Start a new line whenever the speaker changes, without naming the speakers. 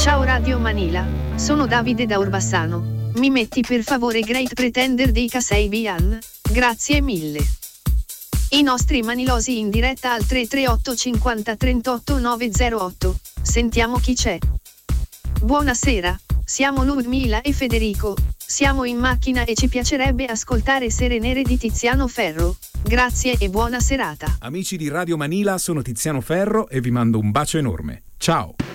Ciao Radio Manila, sono Davide da Orbassano. Mi metti per favore Great Pretender dei Kasabian? Grazie mille. I nostri manilosi in diretta al 338 50 38 908. Sentiamo chi c'è. Buonasera, siamo Ludmila e Federico. Siamo in macchina e ci piacerebbe ascoltare Sere Nere di Tiziano Ferro. Grazie e buona serata.
Amici di Radio Manila, sono Tiziano Ferro e vi mando un bacio enorme. Ciao.